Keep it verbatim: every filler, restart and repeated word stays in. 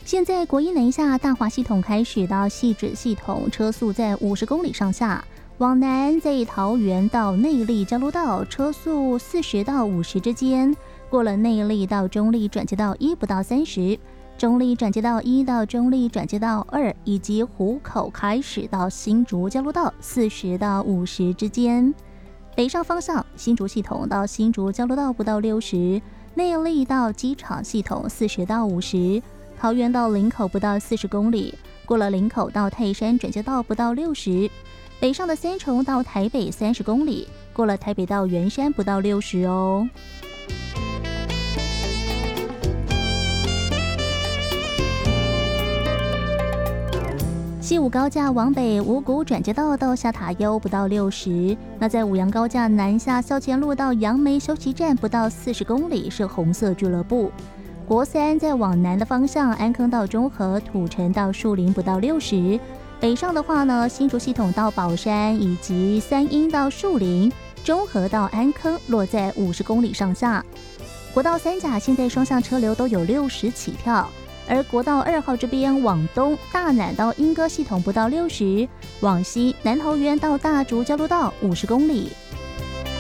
现在国一南下大华系统开始到汐止系统，车速在五十公里上下。往南在桃园到内壢交流道，车速四十到五十之间。过了内壢到中壢转接道一不到三十，中壢转接道一到中壢转接道二，以及湖口开始到新竹交流道四十到五十之间。北上方向，新竹系统到新竹交流道不到六十，内壢到机场系统四十到五十。桃园到林口不到四十公里，过了林口到泰山转接道不到六十。北上的三重到台北三十公里，过了台北到圆山不到六十哦。西武高架往北五股转接道到下塔悠不到六十，那在五羊高架南下校前路到杨梅休息站不到四十公里是红色俱乐部。国三在往南的方向，安坑到中和、土城到树林不到六十。北上的话呢，新竹系统到宝山以及三鹰到树林，中和到安坑落在五十公里上下。国道三甲现在双向车流都有六十起跳，而国道二号这边往东大南到莺歌系统不到六十，往西南投园到大竹交流道五十公里。